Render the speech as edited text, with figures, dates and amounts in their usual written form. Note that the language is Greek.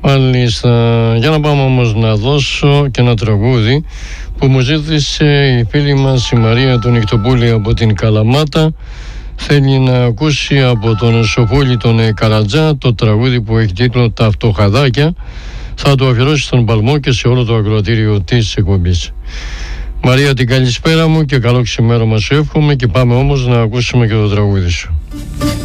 Μάλιστα. Για να πάμε όμως να δώσω και ένα τραγούδι που μου ζήτησε η φίλη μας η Μαρία του Νυχτοπούλη από την Καλαμάτα. Θέλει να ακούσει από τον Σοφούλη τον Καρατζά το τραγούδι που έχει τίτλο «Τα φτωχαδάκια». Θα το αφιερώσει στον Παλμό και σε όλο το ακροατήριο της εκπομπής. Μαρία, την καλησπέρα μου και καλό ξημέρωμα σου εύχομαι, και πάμε όμως να ακούσουμε και το τραγούδι σου.